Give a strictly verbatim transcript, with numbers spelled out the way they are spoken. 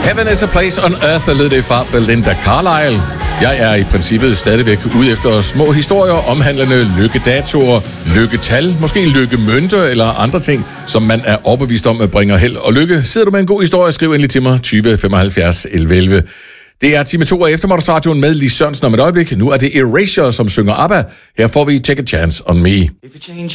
Heaven is a place on earth, lød det fra Belinda Carlisle. Jeg er i princippet stadigvæk ude efter små historier omhandlende lykkedatoer, lykketal, måske lykkemønter eller andre ting, som man er overbevist om at bringer held og lykke. Sidder du med en god historie, skriv endelig til mig tyve femoghalvfjerds elleve elleve. Det er time to af Eftermiddagsradioen med Lis Sørensen om et øjeblik. Nu er det Erasure, som synger ABBA. Her får vi Take a Chance on Me.